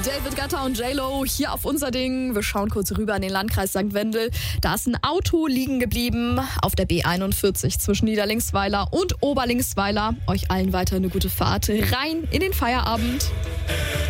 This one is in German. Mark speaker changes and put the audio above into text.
Speaker 1: David Guetta und J-Lo hier auf unser Ding. Wir schauen kurz rüber in den Landkreis St. Wendel. Da ist ein Auto liegen geblieben auf der B41 zwischen Niederlingsweiler und Oberlingsweiler. Euch allen weiter eine gute Fahrt rein in den Feierabend.